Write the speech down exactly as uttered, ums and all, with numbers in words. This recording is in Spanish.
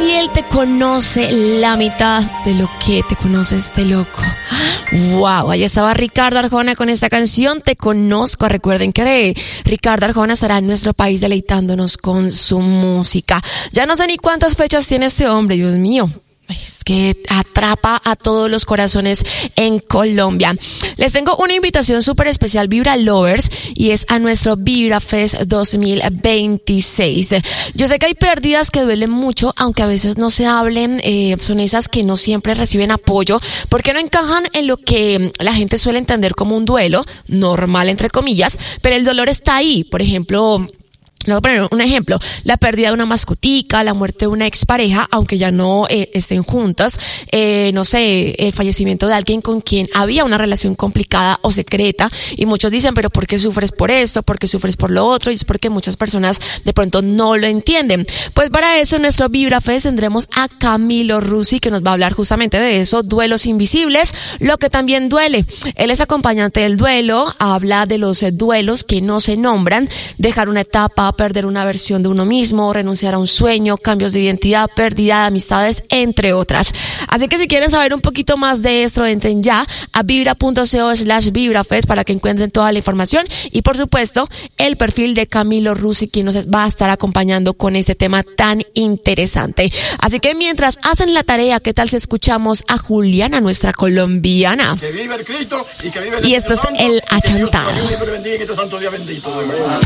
y él te conoce la mitad de lo que te conoce este loco. Wow, ahí estaba Ricardo Arjona con esta canción, Te Conozco. Recuerden que Ricardo Arjona estará en nuestro país deleitándonos con su música. Ya no sé ni cuántas fechas tiene este hombre, Dios mío. Es que atrapa a todos los corazones en Colombia. Les tengo una invitación súper especial, Vibra Lovers, y es a nuestro Vibra Fest dos mil veintiséis. Yo sé que hay pérdidas que duelen mucho, aunque a veces no se hablen, eh, son esas que no siempre reciben apoyo, porque no encajan en lo que la gente suele entender como un duelo, normal entre comillas, pero el dolor está ahí. Por ejemplo, les voy a poner un ejemplo, la pérdida de una mascotica, la muerte de una expareja, aunque ya no eh, estén juntas, eh, no sé, el fallecimiento de alguien con quien había una relación complicada o secreta, y muchos dicen, pero ¿por qué sufres por esto? ¿Por qué sufres por lo otro? Y es porque muchas personas de pronto no lo entienden. Pues para eso en nuestro Vibra Fest tendremos a Camilo Rusi, que nos va a hablar justamente de eso, duelos invisibles, lo que también duele. Él es acompañante del duelo, habla de los eh, duelos que no se nombran, dejar una etapa, perder una versión de uno mismo, renunciar a un sueño, cambios de identidad, pérdida de amistades, entre otras. Así que si quieren saber un poquito más de esto, entren ya a vibra.co slash vibrafest para que encuentren toda la información y, por supuesto, el perfil de Camilo Rusi, quien nos va a estar acompañando con este tema tan interesante. Así que mientras hacen la tarea, ¿qué tal si escuchamos a Juliana, nuestra colombiana? Que vive el Cristo y que vive el Y esto es el achantado.